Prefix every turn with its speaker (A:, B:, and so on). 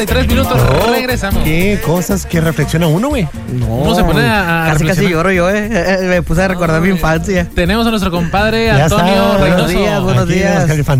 A: 3 minutos, regresamos.
B: Qué cosas que reflexiona uno, güey.
A: Uno se pone a
C: Casi lloro yo, me puse a recordar mi infancia.
A: Tenemos a nuestro compadre
B: Ya
A: Antonio
B: está.
A: Reynoso.
C: Buenos días.
B: Aquí, Oscar